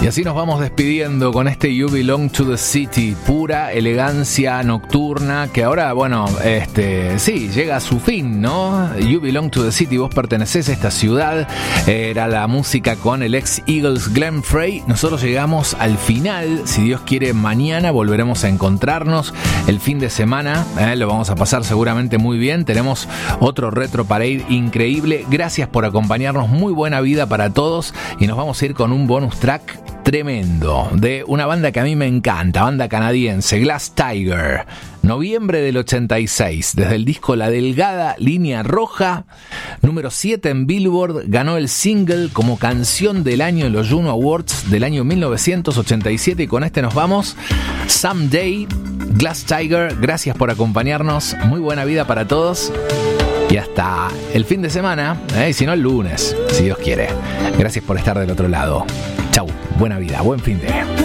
Y así nos vamos despidiendo con este You Belong to the City, pura elegancia nocturna que ahora, bueno, sí, llega a su fin, ¿no? You Belong to the City, vos pertenecés a esta ciudad. Era la música con el ex Eagles Glenn Frey. Nosotros llegamos al final. Si Dios quiere, mañana volveremos a encontrarnos. El fin de semana lo vamos a pasar seguramente muy bien. Tenemos otro Retro Parade increíble. Gracias por acompañarnos. Muy buena vida para todos. Y nos vamos a ir con un bonus track tremendo de una banda que a mí me encanta, banda canadiense, Glass Tiger. Noviembre del 86, desde el disco La Delgada Línea Roja, número 7 en Billboard, ganó el single como canción del año en los Juno Awards del año 1987 y con este nos vamos. Someday, Glass Tiger, gracias por acompañarnos, muy buena vida para todos y hasta el fin de semana, y si no el lunes, si Dios quiere. Gracias por estar del otro lado. Chau, buena vida, buen fin de...